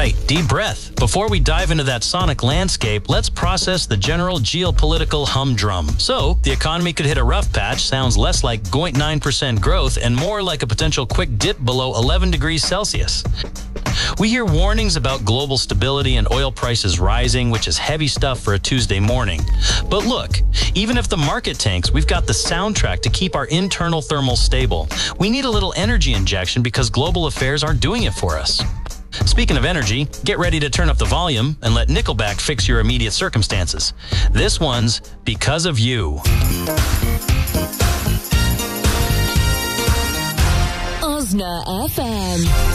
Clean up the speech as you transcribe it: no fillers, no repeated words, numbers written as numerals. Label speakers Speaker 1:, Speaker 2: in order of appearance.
Speaker 1: right, deep breath. Before we dive into that sonic landscape, let's process the general geopolitical humdrum. So, the economy could hit a rough patch, sounds less like 0.9% growth and more like a potential quick dip below 11 degrees Celsius. We hear warnings about global stability and oil prices rising, which is heavy stuff for a Tuesday morning. But look, even if the market tanks, we've got the soundtrack to keep our internal thermals stable. We need a little energy injection because global affairs aren't doing it for us. Speaking of energy, get ready to turn up the volume and let Nickelback fix your immediate circumstances. This one's Because of You.
Speaker 2: Osna FM.